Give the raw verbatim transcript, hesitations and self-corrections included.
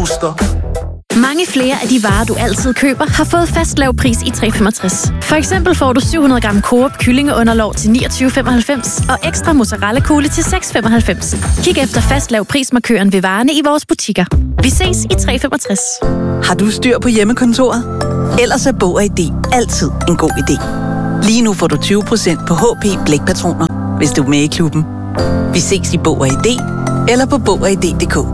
booster. Mange flere af de varer, du altid køber, har fået fast lav pris i tre femogtres. For eksempel får du syv hundrede gram Coop kyllingeunderlov til niogtyve femoghalvfems og ekstra mozzarella kugle til seks femoghalvfems. Kig efter fast lav prismarkøren ved varerne i vores butikker. Vi ses i tre femogtres. Har du styr på hjemmekontoret? Ellers er Bog og I D altid en god idé. Lige nu får du tyve procent på H P blækpatroner, hvis du er med i klubben. Vi ses i Bog og I D eller på bog og i d punktum d k.